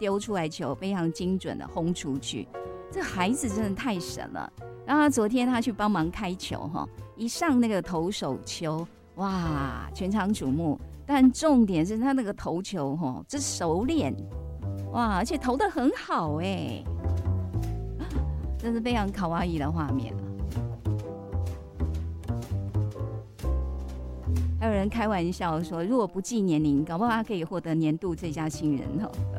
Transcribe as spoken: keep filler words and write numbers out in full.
丢出来球非常精准的轰出去，这孩子真的太神了。然后他昨天他去帮忙开球哈，一上那个投手球，哇，全场瞩目。但重点是他那个投球哈，这熟练，哇，而且投得很好哎，这是非常卡哇伊的画面。还有人开玩笑说，如果不计年龄，搞不好他可以获得年度最佳新人哦。